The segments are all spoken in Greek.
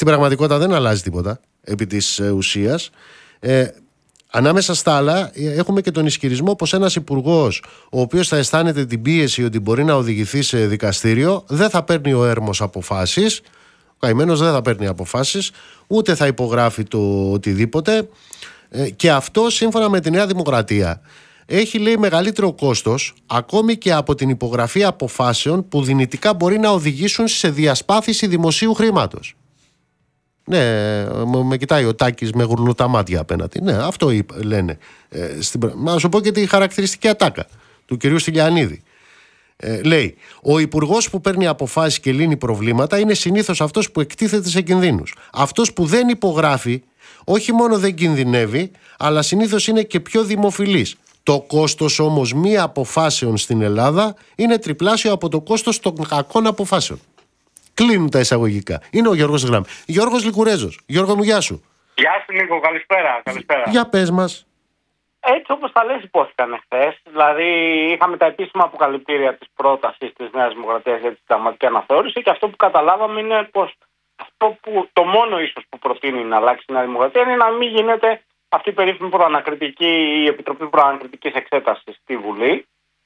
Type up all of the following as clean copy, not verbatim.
στην πραγματικότητα δεν αλλάζει τίποτα επί της ουσίας. Ανάμεσα στα άλλα, έχουμε και τον ισχυρισμό πως ένας υπουργός, ο οποίος θα αισθάνεται την πίεση ότι μπορεί να οδηγηθεί σε δικαστήριο, δεν θα παίρνει ο έρμος αποφάσεις, ο καημένος δεν θα παίρνει αποφάσεις, ούτε θα υπογράφει το οτιδήποτε. Και αυτό, σύμφωνα με τη Νέα Δημοκρατία, έχει, λέει, μεγαλύτερο κόστος ακόμη και από την υπογραφή αποφάσεων που δυνητικά μπορεί να οδηγήσουν σε διασπάθηση δημοσίου χρήματος. Ναι, με κοιτάει ο Τάκης με γουρνούτα μάτια απέναντι. Ναι, αυτό λένε. Να σου πω και τη χαρακτηριστική ατάκα του κυρίου Στυλιανίδη. Λέει, ο υπουργός που παίρνει αποφάσεις και λύνει προβλήματα είναι συνήθως αυτός που εκτίθεται σε κινδύνους. Αυτός που δεν υπογράφει, όχι μόνο δεν κινδυνεύει, αλλά συνήθως είναι και πιο δημοφιλής. Το κόστος όμως μη αποφάσεων στην Ελλάδα είναι τριπλάσιο από το κόστος των κακών αποφάσεων. Κλείνουν τα εισαγωγικά. Είναι ο Γιώργος Γραμμή. Γιώργος Λικουρέζος. Γιώργο μου, γεια σου. Γεια σου, Νίκο, καλησπέρα. Για πες μας. Έτσι όπως τα λες υπόθηκαν χθες, δηλαδή είχαμε τα επίσημα αποκαλυπτήρια της πρότασης της Νέας Δημοκρατίας για τη συνταγματική αναθεώρηση και αυτό που καταλάβαμε είναι πως το μόνο ίσως που προτείνει να αλλάξει η Νέα Δημοκρατία είναι να μην γίνεται αυτή η περίφημη η Επιτροπή Προανακριτικής Εξέτασης στη Βουλή.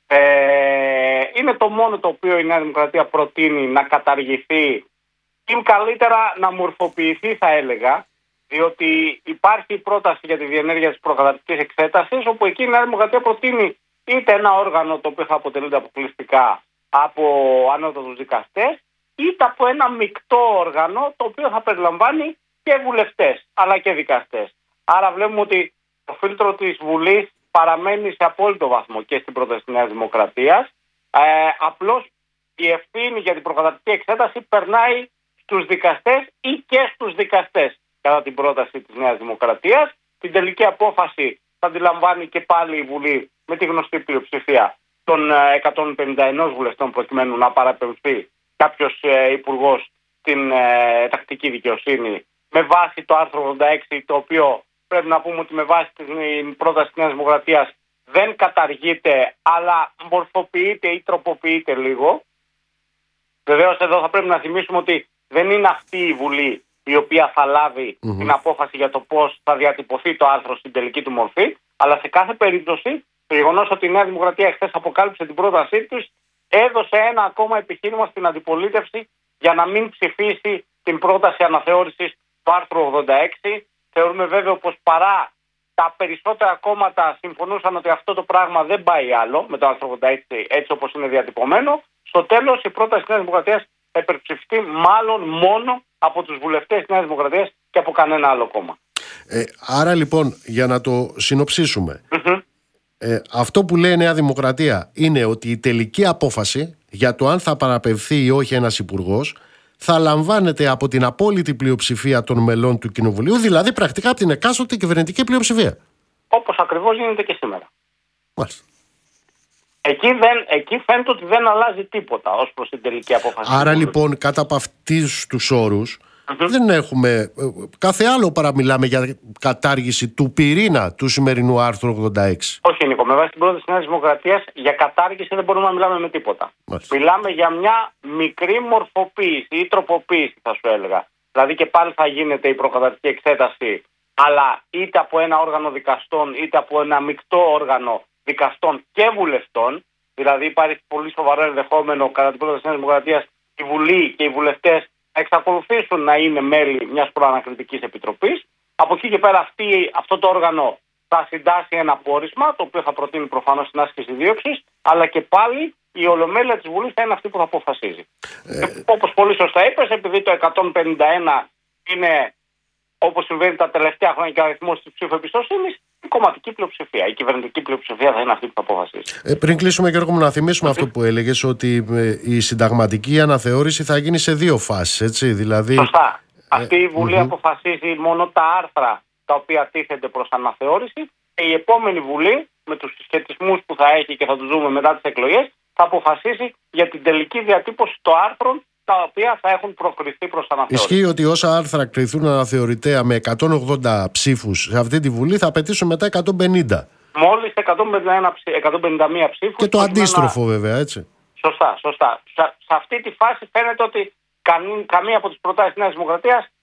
Είναι το μόνο το οποίο η Νέα Δημοκρατία προτείνει να καταργηθεί ή καλύτερα να μορφοποιηθεί, θα έλεγα, διότι υπάρχει η πρόταση για τη διενέργεια της προκαταρκτικής εξέτασης, όπου εκεί η Νέα Δημοκρατία προτείνει είτε ένα όργανο το οποίο θα αποτελείται αποκλειστικά από ανώτατους δικαστές, είτε από ένα μεικτό όργανο το οποίο θα περιλαμβάνει και βουλευτές αλλά και δικαστές. Άρα βλέπουμε ότι το φίλτρο της Βουλής παραμένει σε απόλυτο βαθμό και στην πρόταση της Νέας Δημοκρατίας. Απλώς η ευθύνη για την προκαταρκτική εξέταση περνάει στους δικαστές ή και στους δικαστές κατά την πρόταση της Νέας Δημοκρατίας. Την τελική απόφαση θα τη λαμβάνει και πάλι η Βουλή με τη γνωστή πλειοψηφία των 151 βουλευτών προκειμένου να παραπεμφθεί κάποιος υπουργός στην τακτική δικαιοσύνη με βάση το άρθρο 86, το οποίο πρέπει να πούμε ότι με βάση την πρόταση της Νέας Δημοκρατίας δεν καταργείται, αλλά μορφοποιείται ή τροποποιείται λίγο. Βεβαίως εδώ θα πρέπει να θυμίσουμε ότι δεν είναι αυτή η Βουλή η οποία θα λάβει την απόφαση για το πώς θα διατυπωθεί το άρθρο στην τελική του μορφή, αλλά σε κάθε περίπτωση το γεγονός ότι η Νέα Δημοκρατία χθες αποκάλυψε την πρότασή τους έδωσε ένα ακόμα επιχείρημα στην αντιπολίτευση για να μην ψηφίσει την πρόταση αναθεώρησης του άρθρου 86. Θεωρούμε βέβαιο πως παρά τα περισσότερα κόμματα συμφωνούσαν ότι αυτό το πράγμα δεν πάει άλλο με το άρθρο 86 έτσι όπως είναι διατυπωμένο, στο τέλος η πρόταση της Νέας Δημοκρατίας θα υπερψηφιστεί μάλλον μόνο από τους βουλευτές της Νέας Δημοκρατίας και από κανένα άλλο κόμμα. Άρα λοιπόν, για να το συνοψίσουμε, αυτό που λέει η Νέα Δημοκρατία είναι ότι η τελική απόφαση για το αν θα παραπευθεί ή όχι ένας υπουργός θα λαμβάνεται από την απόλυτη πλειοψηφία των μελών του Κοινοβουλίου, δηλαδή πρακτικά από την εκάστοτε κυβερνητική πλειοψηφία. Όπως ακριβώς γίνεται και σήμερα. Μάλιστα. Εκεί φαίνεται ότι δεν αλλάζει τίποτα ως προς την τελική απόφαση. Άρα λοιπόν, κατά από αυτούς τους όρους, δεν έχουμε κάθε άλλο παρά μιλάμε για κατάργηση του πυρήνα του σημερινού άρθρου 86. Όχι, Νίκο, με βάση την πρόταση της Νέας Δημοκρατίας για κατάργηση δεν μπορούμε να μιλάμε με τίποτα. Μάλιστα. Μιλάμε για μια μικρή μορφοποίηση ή τροποποίηση, θα σου έλεγα. Δηλαδή και πάλι θα γίνεται η προκαταρκτική εξέταση, αλλά είτε από ένα όργανο δικαστών είτε από ένα μεικτό όργανο δικαστών και βουλευτών. Δηλαδή υπάρχει πολύ σοβαρό ενδεχόμενο κατά την πρόταση της Νέας Δημοκρατίας η Βουλή και οι βουλευτές να εξακολουθήσουν να είναι μέλη μιας προανακριτικής επιτροπής. Από εκεί και πέρα αυτό το όργανο θα συντάσει ένα πόρισμα, το οποίο θα προτείνει προφανώς την άσκηση δίωξης, αλλά και πάλι η ολομέλεια της Βουλής θα είναι αυτή που θα αποφασίζει. Όπως πολύ σωστά είπες, επειδή το 151 είναι, όπως συμβαίνει τα τελευταία χρόνια και ο αριθμός της ψήφου εμπιστοσύνης, η κομματική πλειοψηφία, η κυβερνητική πλειοψηφία θα είναι αυτή που θα αποφασίσει. Πριν κλείσουμε, Γιώργο μου, να θυμίσουμε αυτό που έλεγες, ότι η συνταγματική αναθεώρηση θα γίνει σε δύο φάσεις, έτσι, δηλαδή... Σωστά. Αυτή η Βουλή αποφασίζει μόνο τα άρθρα τα οποία τίθενται προς αναθεώρηση και η επόμενη Βουλή, με τους συσχετισμούς που θα έχει και θα τους δούμε μετά τις εκλογές, θα αποφασίσει για την τελική διατύπωση των άρθρων τα οποία θα έχουν προκριθεί προς αναθεώρηση. Ισχύει ότι όσα άρθρα κρυθούν αναθεωρητέα με 180 ψήφους σε αυτή τη Βουλή θα απαιτήσουν μετά 150. Μόλις 151 ψήφους. Και το αντίστροφο βέβαια, έτσι. Σωστά. Σε αυτή τη φάση φαίνεται ότι καμία από τις προτάσεις της Νέας Δημοκρατίας